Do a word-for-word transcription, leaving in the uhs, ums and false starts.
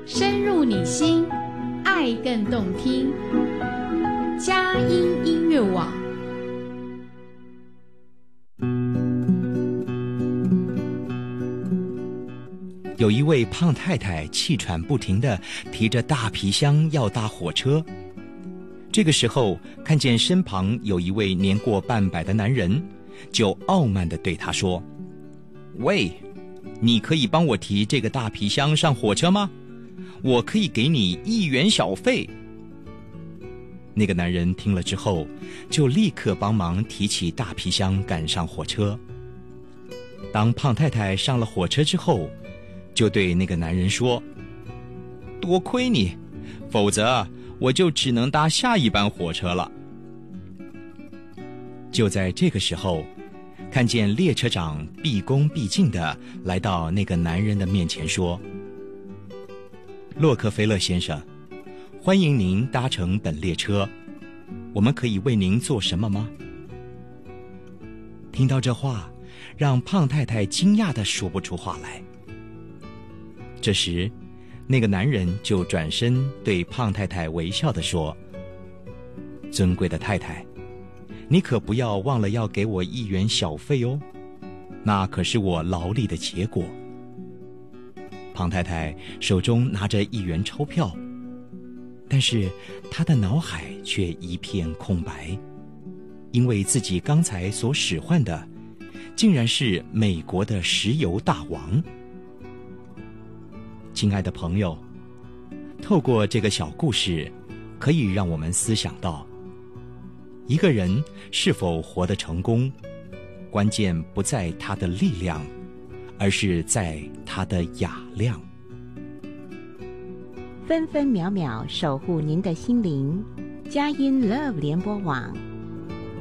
深入你心，爱更动听。佳音音乐网。 有一位胖太太气喘不停地提着大皮箱要搭火车。这个时候看见身旁有一位年过半百的男人，就傲慢地对他说：喂，你可以帮我提这个大皮箱上火车吗？我可以给你一元小费。那个男人听了之后，就立刻帮忙提起大皮箱赶上火车。当胖太太上了火车之后，就对那个男人说：多亏你，否则我就只能搭下一班火车了。就在这个时候，看见列车长毕恭毕敬地来到那个男人的面前说：洛克菲勒先生，欢迎您搭乘本列车，我们可以为您做什么吗？听到这话，让胖太太惊讶地说不出话来。这时那个男人就转身对胖太太微笑地说：尊贵的太太，你可不要忘了要给我一元小费哦，那可是我劳力的结果。胖太太手中拿着一元钞票，但是她的脑海却一片空白，因为自己刚才所使唤的竟然是美国的石油大王。亲爱的朋友，透过这个小故事，可以让我们思想到，一个人是否活得成功，关键不在他的力量，而是在他的雅量。 分分秒秒守护您的心灵，佳音 Love 联播网。